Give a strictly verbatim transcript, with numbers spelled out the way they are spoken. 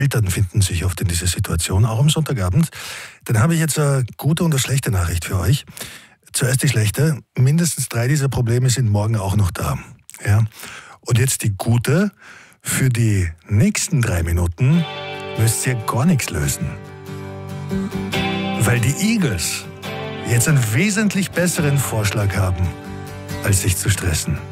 Eltern finden sich oft in dieser Situation, auch am Sonntagabend. Dann habe ich jetzt eine gute und eine schlechte Nachricht für euch. Zuerst die schlechte. Mindestens drei dieser Probleme sind morgen auch noch da. Ja? Und jetzt die gute. Für die nächsten drei Minuten müsst ihr gar nichts lösen. Weil die Eagles jetzt einen wesentlich besseren Vorschlag haben, als sich zu stressen.